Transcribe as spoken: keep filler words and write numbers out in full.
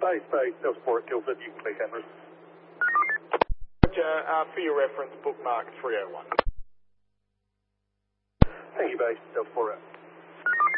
Base, base, Delta four at Guildford, you can clear cameras. Roger, uh, for your reference, bookmark three oh one. Thank you, base, Delta four out.